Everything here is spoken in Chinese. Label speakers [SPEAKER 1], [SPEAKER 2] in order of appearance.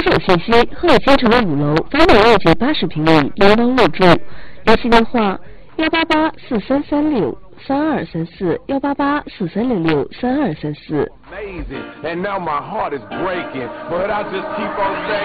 [SPEAKER 1] 种信息：鹤乐新城的5楼，房本面积80平米，应当入住。联系电话：18843363234，18843063234。